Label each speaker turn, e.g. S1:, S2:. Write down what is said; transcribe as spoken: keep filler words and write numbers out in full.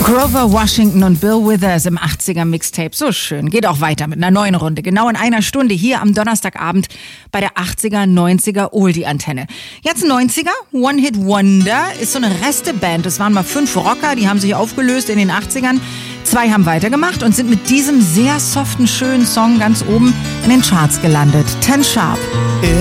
S1: Grover Washington und Bill Withers im achtziger Mixtape. So schön. Geht auch weiter mit einer neuen Runde. Genau in einer Stunde hier am Donnerstagabend bei der achtziger, neunziger Oldie-Antenne. Jetzt neunziger, One Hit Wonder ist so eine Resteband. Es waren mal fünf Rocker, die haben sich aufgelöst in den achtzigern. Zwei haben weitergemacht und sind mit diesem sehr soften, schönen Song ganz oben in den Charts gelandet. Ten Sharp.